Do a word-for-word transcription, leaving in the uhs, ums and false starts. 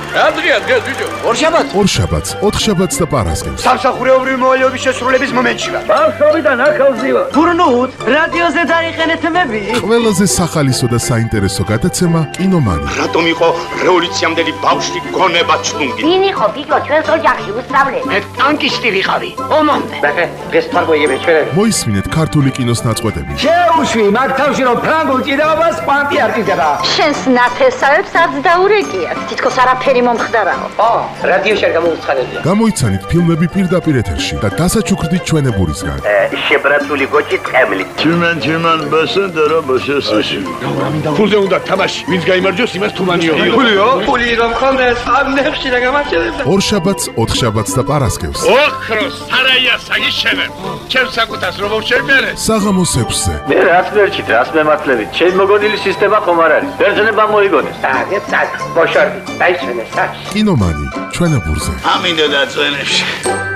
რა დღეა დღეს ბიჭო? ორშაბათს. ორშაბათს, ოთხშაბათს და პარასკევს. სამსახურეობრივი მოვალეობის შესრულების მომენტში ვარ. ბავშვობიდან ახალზივა. გურნუთ, რადიოზე დაიხენეთ მები. ყველაზე სახალისო და საინტერესო გადაცემა კინომანი. რატომ იყო რევოლუციამდელი ბავშვი გონება ჩლუნგი? ვინ იყო ბიჭო ჩვენს ოჯახში უსწავლე? მე ტანკისტი ვიყავი. ომამდე. ბახე, დღეს თარგოიები ჩვენები. მოისმინეთ ქართული კინოს ნაწყვეტები. შეუშვი მაგ თავში რომ ფრანგულ ჭიდაობას კვანტი არ ჭიდება. შენს ნათესავებს არც დაურეკიათ. თითქოს არაფერი მომხდარაო. ო, რადიოში არ გამოუცხადებია. გამოიცანით ფილმები პირდაპირ ეთერში და დასაჩუქრდით ჩვენებურისგან. შებრატული გოჭი ტყემლი. Tümen tümen basındara başasın. ფულზე უნდა თამაში. ვინც გაიმარჯვოს, იმას თუმანიო. ფულიო? ფული რომ ხონდეს, ამ ნეხში რა გამარჯვებდა. ორშაბათს, ოთხშაბათს და პარასკევს. ოქროს სარაია საგიშენებ. ჩემს საკუთას რომ მოვშენერე. საღამოს ექვსზე. მე რაც ვერჩით, რაც მემართლებით. ჩემი მოგონილი სისტემა ხომ არ არის. ბერძნება მოიგონეს. აგე წაკ, ბოშორდი, დაიშვენე საჩ. კინომანი ჩვენებურზე. Amin da dațănești.